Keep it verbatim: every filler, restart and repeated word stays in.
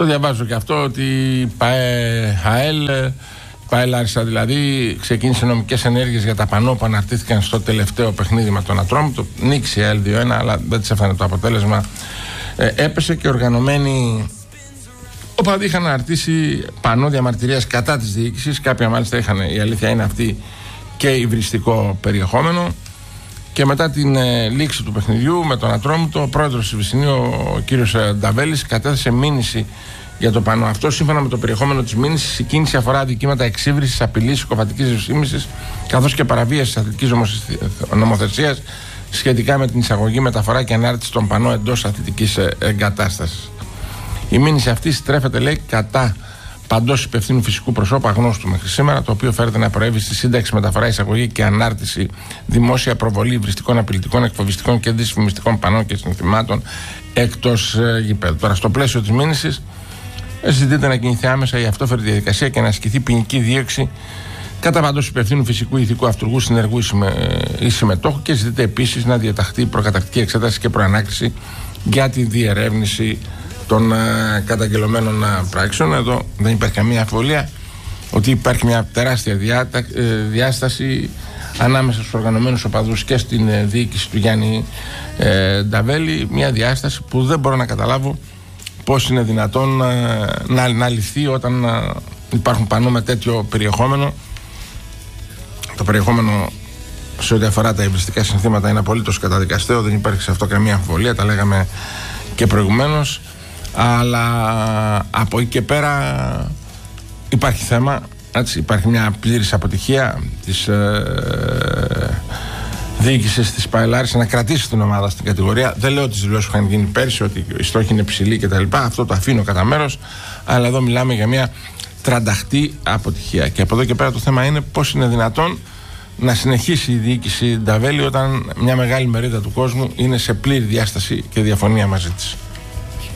Το διαβάζω και αυτό ότι η ΑΕΛ, ΠΑΕ Λάρισα δηλαδή, ξεκίνησε νομικές ενέργειες για τα πανό που αναρτήθηκαν στο τελευταίο παιχνίδι με τον Ατρόμητο. Νίκησε η ΑΕΛ δύο ένα, αλλά δεν της έφτανε το αποτέλεσμα. Ε, έπεσε και οργανωμένοι οπαδοί είχαν αναρτήσει πανό διαμαρτυρίας κατά της διοίκησης. Κάποια μάλιστα είχαν, η αλήθεια είναι αυτή, και υβριστικό περιεχόμενο. Και μετά την ε, λήξη του παιχνιδιού με τον Ατρόμητο, ο πρόεδρος της Βυσσινή, ο κύριος Νταβέλης, κατέθεσε μήνυση για το πανό αυτό. Σύμφωνα με το περιεχόμενο της μήνυσης, η κίνηση αφορά αδικήματα εξύβρισης, απειλής, συκοφαντικής δυσφήμισης, καθώς και παραβίασης αθλητικής νομοθεσίας σχετικά με την εισαγωγή, μεταφορά και ανάρτηση των πανό εντός αθλητικής εγκατάστασης. Η μήνυση αυτή στρέφεται, λέει, κατά παντός υπευθύνου φυσικού προσώπου αγνώστου μέχρι σήμερα, το οποίο φέρεται να προέβη στη σύνταξη, μεταφορά, εισαγωγή και ανάρτηση, δημόσια προβολή υβριστικών, απειλητικών, εκφοβιστικών και δυσφημιστικών πανών και συνθημάτων εκτός ε, γηπέδου. Τώρα, στο πλαίσιο της μήνυσης, ζητείται να κινηθεί άμεσα η αυτόφερη διαδικασία και να ασκηθεί ποινική δίωξη κατά παντός υπευθύνου φυσικού, ηθικού, αυτούργου, συνεργού ή συμμετόχου, και ζητείται επίσης να διαταχθεί προκαταρκτική εξέταση και προανάκριση για τη διερεύνηση των uh, καταγγελωμένων uh, πράξεων. Εδώ δεν υπάρχει καμία αμφιβολία ότι υπάρχει μια τεράστια διάτα, uh, διάσταση ανάμεσα στους οργανωμένους οπαδούς και στην uh, διοίκηση του Γιάννη uh, Νταβέλη. Μια διάσταση που δεν μπορώ να καταλάβω πώς είναι δυνατόν uh, να, να λυθεί όταν uh, υπάρχουν πανό με τέτοιο περιεχόμενο. Το περιεχόμενο σε ό,τι αφορά τα υβριστικά συνθήματα είναι απολύτως καταδικαστέο, δεν υπάρχει σε αυτό καμία αμφιβολία, τα λέγαμε και προηγουμένως. Αλλά από εκεί και πέρα υπάρχει θέμα, έτσι, υπάρχει μια πλήρης αποτυχία της ε, διοίκησης της ΠΑΕ Λάρισα να κρατήσει την ομάδα στην κατηγορία. Δεν λέω τις δηλώσεις που είχαν γίνει πέρσι ότι η στόχη είναι ψηλή κτλ. Αυτό το αφήνω κατά μέρος, αλλά εδώ μιλάμε για μια τρανταχτή αποτυχία. Και από εδώ και πέρα το θέμα είναι πώς είναι δυνατόν να συνεχίσει η διοίκηση Νταβέλη όταν μια μεγάλη μερίδα του κόσμου είναι σε πλήρη διάσταση και διαφωνία μαζί της.